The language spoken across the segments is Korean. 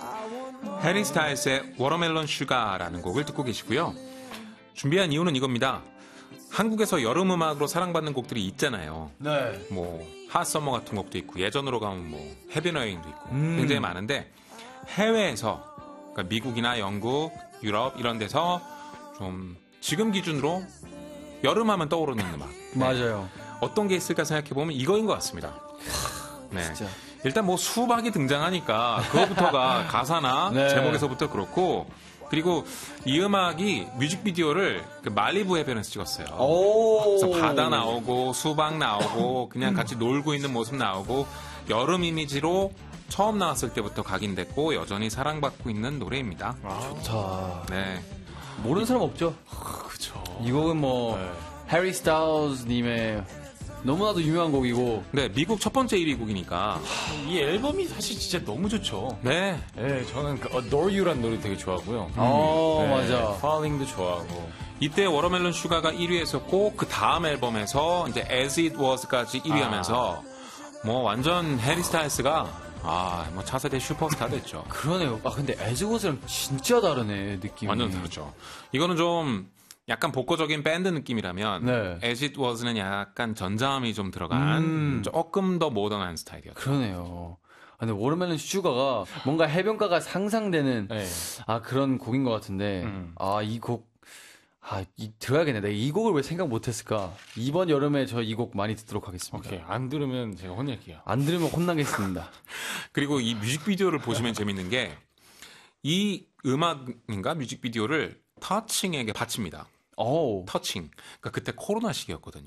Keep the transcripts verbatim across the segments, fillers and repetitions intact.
해리 스타일스의 워터멜론 슈가라는 곡을 듣고 계시고요. 준비한 이유는 이겁니다. 한국에서 여름 음악으로 사랑받는 곡들이 있잖아요. 네. 뭐 핫서머 같은 곡도 있고 예전으로 가면 뭐 해변여행도 있고 음. 굉장히 많은데 해외에서 그러니까 미국이나 영국, 유럽 이런 데서 좀 지금 기준으로 여름하면 떠오르는 음악. 네. 맞아요. 어떤 게 있을까 생각해보면 이거인 것 같습니다. 네. 진짜. 일단 뭐 수박이 등장하니까 그거부터가 가사나 네. 제목에서부터 그렇고 그리고 이 음악이 뮤직비디오를 그 말리부 해변에서 찍었어요. 오. 그래서 바다 나오고 수박 나오고 그냥 같이 놀고 있는 모습 나오고 여름 이미지로 처음 나왔을 때부터 각인됐고 여전히 사랑받고 있는 노래입니다. 아, 좋다. 네. 모르는 사람 없죠? 그쵸. 이 곡은 뭐 네. 해리 스타일스님의 너무나도 유명한 곡이고 네, 미국 첫 번째 일 위 곡이니까. 이 앨범이 사실 진짜 너무 좋죠. 네. 네, 저는 그 Adore You라는 노래 되게 좋아하고요. 어, 네, 맞아. Falling도 좋아하고. 이때 워터멜론 슈가가 일 위 했었고 그 다음 앨범에서 이제 As It Was까지 일 위 아. 하면서 뭐 완전 해리 스타일스가 아, 뭐 차세대 슈퍼스타 됐죠. 그러네요. 아 근데 에즈워즈랑 진짜 다르네 느낌이. 완전 다르죠. 이거는 좀 약간 복고적인 밴드 느낌이라면 네. As It Was는 약간 전자음이 좀 들어간 음. 조금 더 모던한 스타일이었죠. 그러네요. 아, 근데 워터멜론 슈가가 뭔가 해변가가 상상되는 네. 아 그런 곡인 것 같은데 음. 아 이 곡 아, 이, 들어야겠네. 내가 이 곡을 왜 생각 못했을까? 이번 여름에 저 이 곡 많이 듣도록 하겠습니다. 오케이. 안 들으면 제가 혼낼게요. 안 들으면 혼나겠습니다. 그리고 이 뮤직비디오를 보시면 재밌는 게 이 음악인가 뮤직비디오를 터칭에게 바칩니다. 오. 터칭. 그러니까 그때 코로나 시기였거든요.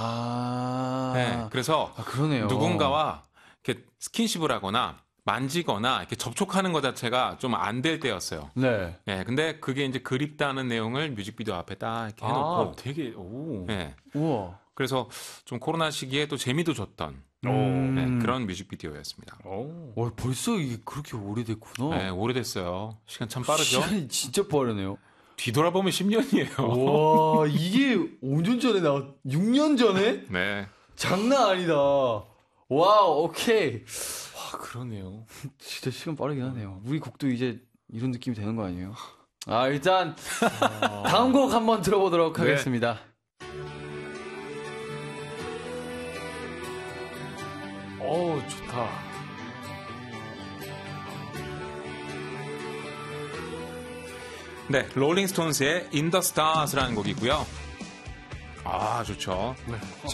아. 네, 그래서 아, 그러네요. 누군가와 이렇게 스킨십을 하거나 만지거나 이렇게 접촉하는 것 자체가 좀 안 될 때였어요. 네. 네, 근데 그게 이제 그립다는 내용을 뮤직비디오 앞에 딱 이렇게 해놓고, 아, 되게, 오. 네, 우와. 그래서 좀 코로나 시기에 또 재미도 줬던 음. 네, 그런 뮤직비디오였습니다. 오. 와, 벌써 이게 그렇게 오래됐구나. 네, 오래됐어요. 시간 참 빠르죠? 시간이 진짜 빠르네요. 뒤돌아보면 십 년이에요. 와, 이게 오 년 전에 나왔, 육 년 전에? 네. 장난 아니다. 와우, 오케이. 와, 그러네요. 진짜 시간 빠르긴 하네요. 우리 곡도 이제 이런 느낌이 되는 거 아니에요? 아, 일단, 다음 곡 한번 들어보도록 네. 하겠습니다. 오, 좋다. 네, 롤링스톤스의 In the Stars라는 곡이고요. 아, 좋죠. 네.